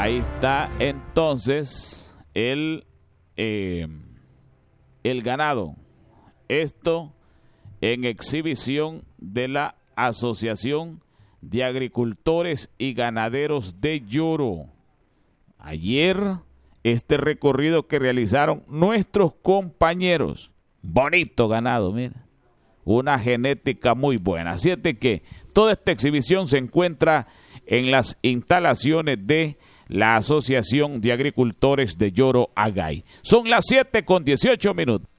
Ahí está entonces el ganado. Esto en exhibición de la Asociación de Agricultores y Ganaderos de Yoro. Ayer, este recorrido que realizaron nuestros compañeros. Bonito ganado, mira. Una genética muy buena. Así es de que toda esta exhibición se encuentra en las instalaciones de la Asociación de Agricultores de Yoro Agay. Son las 7:18.